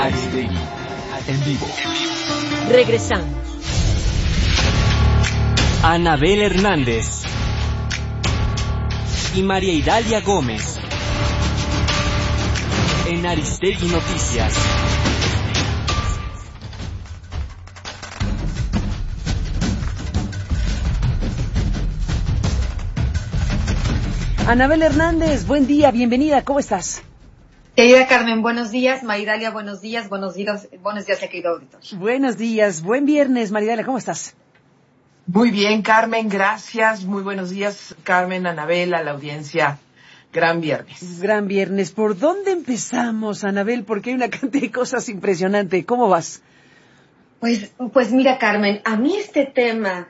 Aristegui, en vivo. Regresamos. Anabel Hernández y María Idalia Gómez en Aristegui Noticias. Anabel Hernández, buen día, bienvenida, ¿cómo estás? Querida Carmen, buenos días. Maridalia, buenos días, querido auditorio. Buenos días, buen viernes, Maridalia, ¿cómo estás? Muy bien, Carmen, gracias. Muy buenos días, Carmen, Anabel, a la audiencia. Gran viernes. Gran viernes. ¿Por dónde empezamos, Anabel? Porque hay una cantidad de cosas impresionantes. ¿Cómo vas? Pues mira, Carmen, a mí este tema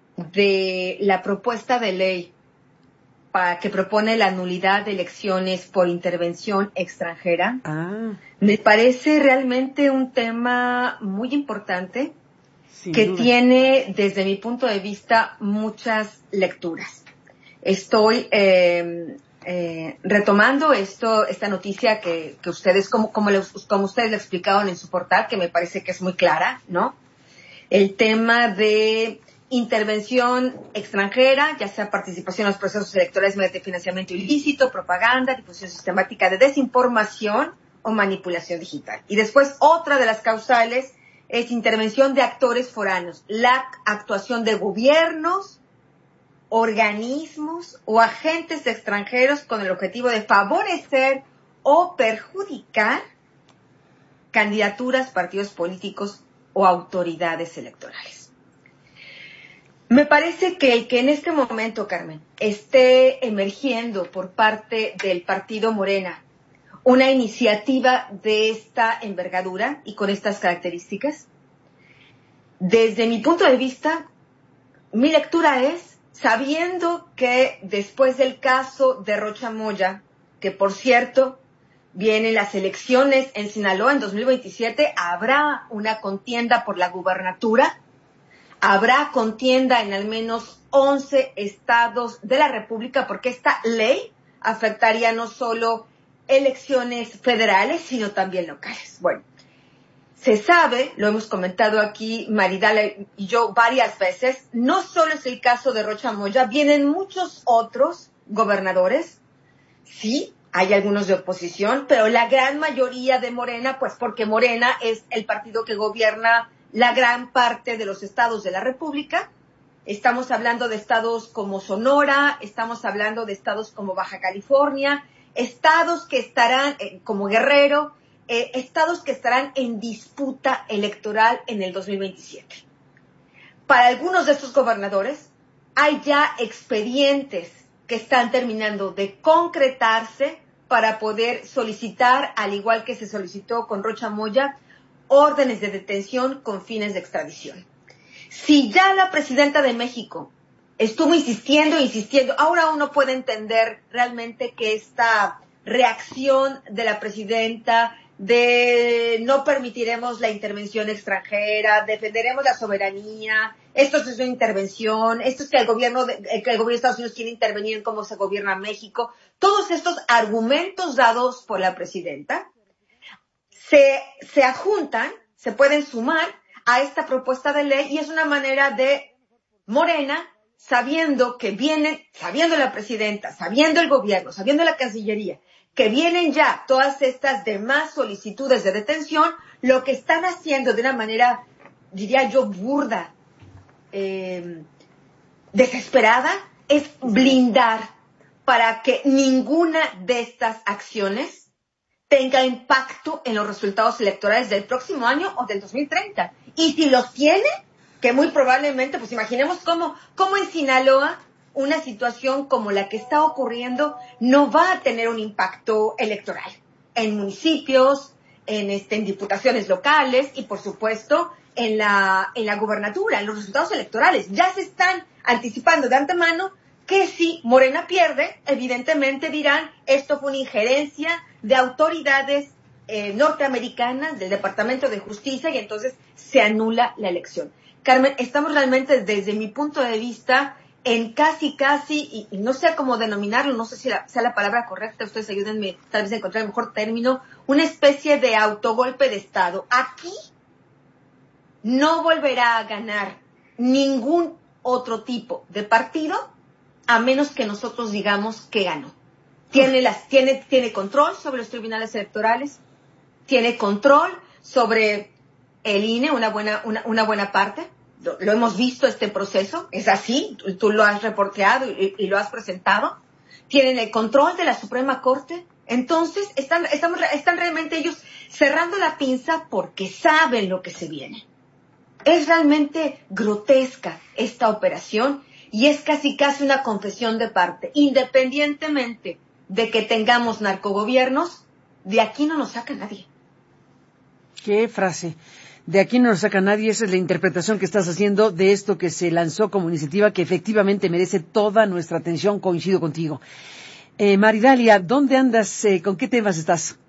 de la propuesta de ley que propone la nulidad de elecciones por intervención extranjera, me parece realmente un tema muy importante que tiene, desde mi punto de vista, muchas lecturas. Estoy retomando esta noticia que ustedes, como ustedes le explicaron en su portal, que me parece que es muy clara, ¿no? El tema de intervención extranjera, ya sea participación en los procesos electorales mediante financiamiento ilícito, propaganda, difusión sistemática de desinformación o manipulación digital. Y después, otra de las causales es intervención de actores foráneos, la actuación de gobiernos, organismos o agentes extranjeros con el objetivo de favorecer o perjudicar candidaturas, partidos políticos o autoridades electorales. Me parece que en este momento, Carmen, esté emergiendo por parte del partido Morena una iniciativa de esta envergadura y con estas características. Desde mi punto de vista, mi lectura es, sabiendo que después del caso de Rocha Moya, que por cierto, vienen las elecciones en Sinaloa en 2027, habrá una contienda por la gubernatura. Habrá contienda en al menos 11 estados de la República, porque esta ley afectaría no solo elecciones federales, sino también locales. Bueno, se sabe, lo hemos comentado aquí Maridala y yo varias veces, no solo es el caso de Rocha Moya, vienen muchos otros gobernadores, sí, hay algunos de oposición, pero la gran mayoría de Morena, pues porque Morena es el partido que gobierna la gran parte de los estados de la República. Estamos hablando de estados como Sonora, estamos hablando de estados como Baja California, estados que estarán, como Guerrero, estados que estarán en disputa electoral en el 2027. Para algunos de estos gobernadores hay ya expedientes que están terminando de concretarse para poder solicitar, al igual que se solicitó con Rocha Moya, órdenes de detención con fines de extradición. Si ya la presidenta de México estuvo insistiendo, ahora uno puede entender realmente que esta reacción de la presidenta de no permitiremos la intervención extranjera, defenderemos la soberanía, esto es una intervención, esto es que el gobierno de Estados Unidos quiere intervenir en cómo se gobierna México, todos estos argumentos dados por la presidenta se adjuntan, se pueden sumar a esta propuesta de ley y es una manera de Morena, sabiendo la presidenta, sabiendo el gobierno, sabiendo la Cancillería, que vienen ya todas estas demás solicitudes de detención, lo que están haciendo de una manera, diría yo, burda, desesperada, es blindar para que ninguna de estas acciones tenga impacto en los resultados electorales del próximo año o del 2030. Y si los tiene, que muy probablemente, pues imaginemos cómo en Sinaloa una situación como la que está ocurriendo no va a tener un impacto electoral en municipios, en diputaciones locales y por supuesto en la gubernatura, en los resultados electorales. Ya se están anticipando de antemano que si Morena pierde, evidentemente dirán, esto fue una injerencia de autoridades norteamericanas, del Departamento de Justicia, y entonces se anula la elección. Carmen, estamos realmente, desde mi punto de vista, en casi, y no sé cómo denominarlo, no sé si sea la palabra correcta, ustedes ayúdenme tal vez a encontrar el mejor término, una especie de autogolpe de Estado. Aquí no volverá a ganar ningún otro tipo de partido a menos que nosotros digamos que ganó. Tiene control sobre los tribunales electorales, tiene control sobre el INE, una buena parte. Lo hemos visto este proceso, es así, tú lo has reporteado y lo has presentado. Tienen el control de la Suprema Corte. Entonces, están realmente ellos cerrando la pinza porque saben lo que se viene. Es realmente grotesca esta operación y es casi una confesión de parte. Independientemente de que tengamos narcogobiernos, de aquí no nos saca nadie. ¿Qué frase? De aquí no nos saca nadie. Esa es la interpretación que estás haciendo de esto que se lanzó como iniciativa que efectivamente merece toda nuestra atención. Coincido contigo. Maridalia, ¿dónde andas? ¿Con qué temas estás?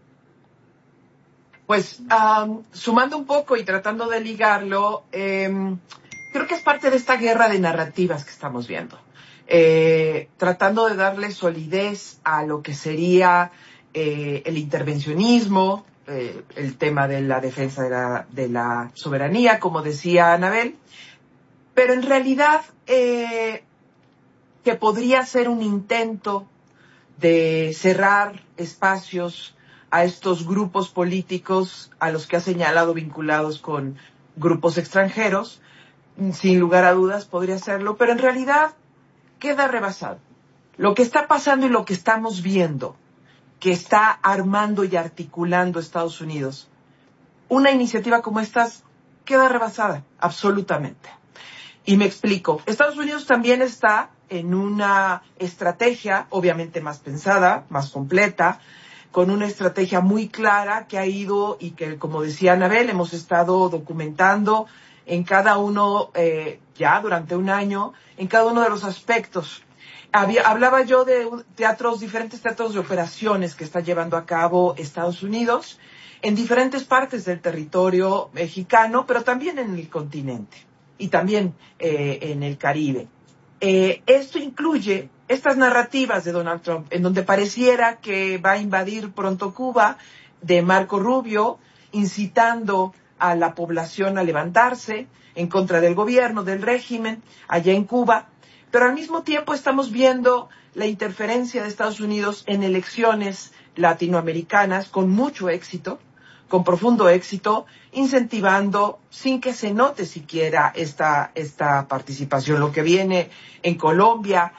Pues sumando un poco y tratando de ligarlo, creo que es parte de esta guerra de narrativas que estamos viendo. Tratando de darle solidez a lo que sería el intervencionismo, el tema de la defensa de la soberanía, como decía Anabel, pero en realidad que podría ser un intento de cerrar espacios a estos grupos políticos a los que ha señalado vinculados con grupos extranjeros, sin lugar a dudas podría hacerlo, pero en realidad queda rebasado. Lo que está pasando y lo que estamos viendo, que está armando y articulando Estados Unidos, una iniciativa como estas queda rebasada, absolutamente. Y me explico. Estados Unidos también está en una estrategia, obviamente más pensada, más completa, con una estrategia muy clara que ha ido y que, como decía Anabel, hemos estado documentando en cada uno, ya durante un año, en cada uno de los aspectos. Hablaba yo de diferentes teatros de operaciones que está llevando a cabo Estados Unidos en diferentes partes del territorio mexicano, pero también en el continente y también en el Caribe. Esto incluye estas narrativas de Donald Trump, en donde pareciera que va a invadir pronto Cuba, de Marco Rubio, incitando a la población a levantarse en contra del gobierno, del régimen, allá en Cuba. Pero al mismo tiempo estamos viendo la interferencia de Estados Unidos en elecciones latinoamericanas con mucho éxito, con profundo éxito, incentivando sin que se note siquiera esta participación. Lo que viene en Colombia,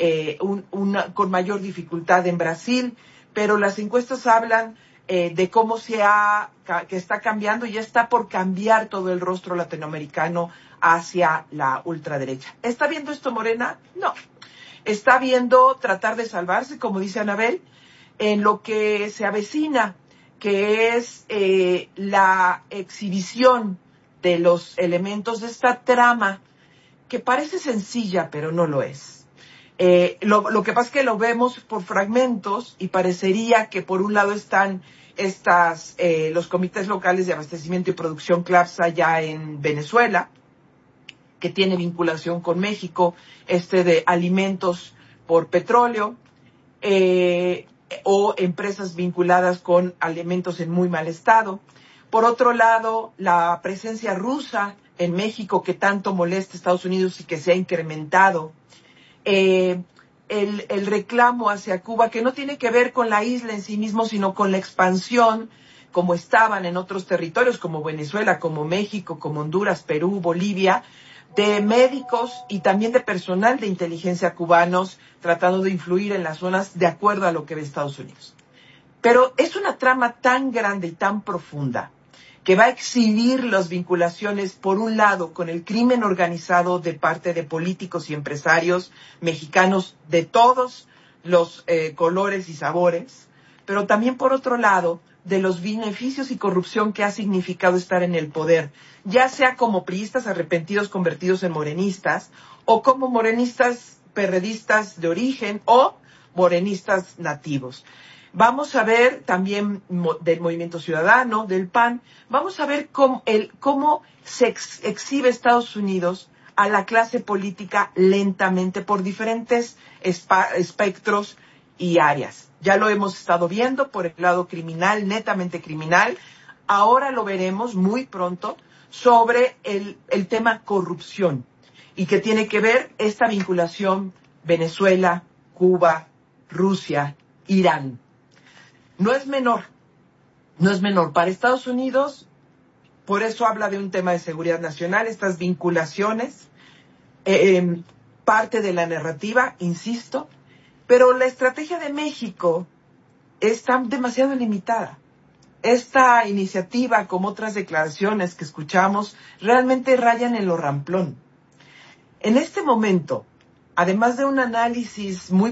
con mayor dificultad en Brasil, pero las encuestas hablan de cómo que está cambiando y ya está por cambiar todo el rostro latinoamericano hacia la ultraderecha. ¿Está viendo esto Morena? No. Está viendo tratar de salvarse, como dice Anabel, en lo que se avecina, que es la exhibición de los elementos de esta trama, que parece sencilla, pero no lo es. Lo que pasa es que lo vemos por fragmentos y parecería que por un lado están los comités locales de abastecimiento y producción CLAPSA ya en Venezuela, que tiene vinculación con México, de alimentos por petróleo, o empresas vinculadas con alimentos en muy mal estado. Por otro lado, la presencia rusa en México que tanto molesta a Estados Unidos y que se ha incrementado. El reclamo hacia Cuba, que no tiene que ver con la isla en sí mismo, sino con la expansión, como estaban en otros territorios, como Venezuela, como México, como Honduras, Perú, Bolivia, de médicos y también de personal de inteligencia cubanos tratando de influir en las zonas de acuerdo a lo que ve Estados Unidos. Pero es una trama tan grande y tan profunda que va a exhibir las vinculaciones, por un lado, con el crimen organizado de parte de políticos y empresarios mexicanos de todos los colores y sabores, pero también, por otro lado, de los beneficios y corrupción que ha significado estar en el poder, ya sea como priistas arrepentidos convertidos en morenistas, o como morenistas perredistas de origen, o morenistas nativos. Vamos a ver también del Movimiento Ciudadano, del PAN, vamos a ver cómo se exhibe Estados Unidos a la clase política lentamente por diferentes espectros y áreas. Ya lo hemos estado viendo por el lado criminal, netamente criminal. Ahora lo veremos muy pronto sobre el tema corrupción y que tiene que ver esta vinculación Venezuela, Cuba, Rusia, Irán. No es menor. Para Estados Unidos, por eso habla de un tema de seguridad nacional, estas vinculaciones, parte de la narrativa, insisto, pero la estrategia de México está demasiado limitada. Esta iniciativa, como otras declaraciones que escuchamos, realmente rayan en lo ramplón. En este momento, además de un análisis muy